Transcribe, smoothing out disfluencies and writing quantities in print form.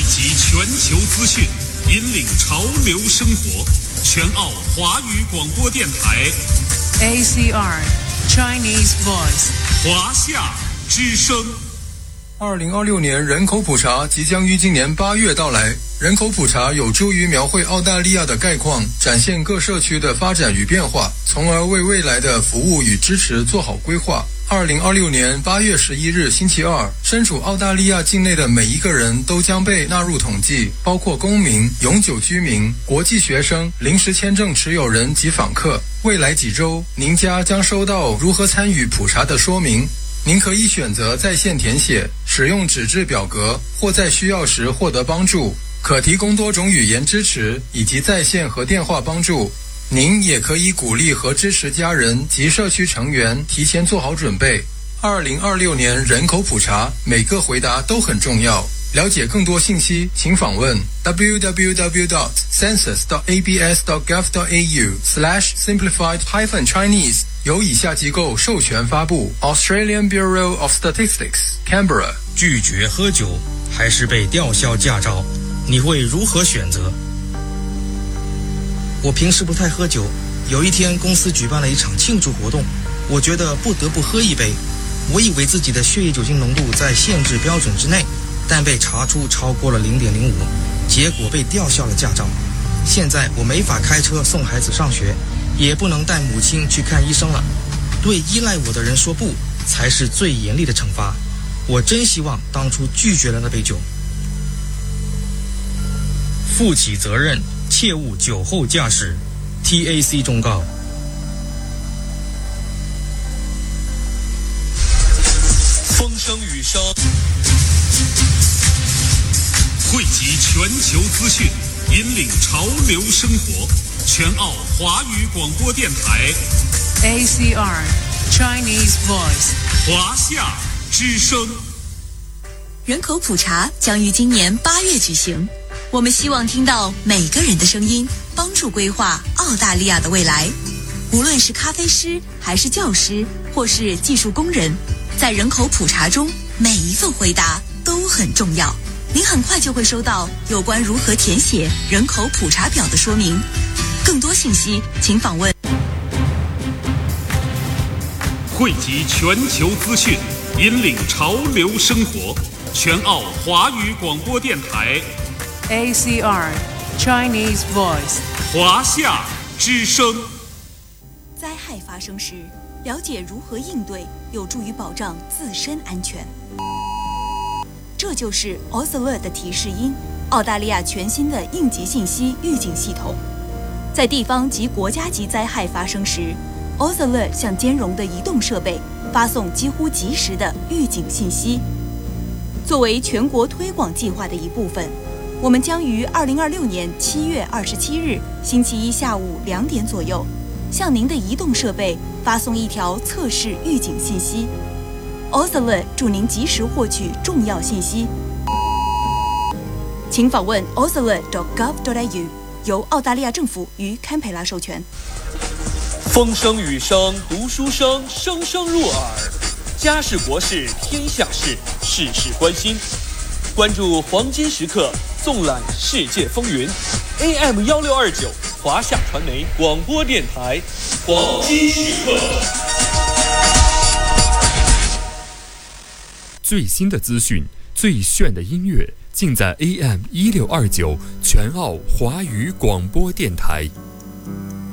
集全球资讯，引领潮流生活。全澳华语广播电台 ACR Chinese Voice 华夏之声。 2026年人口普查即将于今年8月到来。人口普查有助于描绘澳大利亚的概况，展现各社区的发展与变化，从而为未来的服务与支持做好规划。2026年8月11日星期二，身处澳大利亚境内的每一个人都将被纳入统计，包括公民、永久居民、国际学生、临时签证持有人及访客。未来几周，您家将收到如何参与普查的说明。您可以选择在线填写，使用纸质表格，或在需要时获得帮助，可提供多种语言支持以及在线和电话帮助。您也可以鼓励和支持家人及社区成员提前做好准备。2026年人口普查，每个回答都很重要。了解更多信息，请访问 www.census.abs.gov.au/simplified-chinese， 由以下机构授权发布 Australian Bureau of Statistics Canberra。 拒绝喝酒还是被吊销驾照，你会如何选择？我平时不太喝酒，有一天公司举办了一场庆祝活动，我觉得不得不喝一杯。我以为自己的血液酒精浓度在限制标准之内，但被查出超过了 0.05， 结果被吊销了驾照。现在我没法开车送孩子上学，也不能带母亲去看医生了。对依赖我的人说不，才是最严厉的惩罚。我真希望当初拒绝了那杯酒。负起责任，切勿酒后驾驶。 TAC 忠告。 风声雨声，汇集全球资讯，引领潮流生活。全澳华语广播电台 ACR Chinese Voice 华夏之声。 人口普查将于今年8月举行，我们希望听到每个人的声音，帮助规划澳大利亚的未来。无论是咖啡师，还是教师，或是技术工人，在人口普查中，每一份回答都很重要。您很快就会收到有关如何填写人口普查表的说明。更多信息，请访问。 汇集全球资讯，引领潮流生活。全澳华语广播电台 ACR Chinese Voice 华夏之声。 灾害发生时，了解如何应对，有助于保障自身安全。这就是 AusAlert 的提示音，澳大利亚全新的应急信息预警系统。在地方及国家级灾害发生时， AusAlert 向兼容的移动设备发送几乎即时的预警信息。作为全国推广计划的一部分，我们将于2026年7月27日星期一下午2点左右，向您的移动设备发送一条测试预警信息。AusAlert 祝您及时获取重要信息。请访问 ausalert.gov.au， 由澳大利亚政府与堪培拉授权。 风声雨声，读书声，声声入耳。家事国事天下事，事事关心。关注黄金时刻，纵览世界风云。AM1629华夏传媒广播电台，黄金时刻。 最新的资讯，最炫的音乐，尽在AM1629全澳华语广播电台。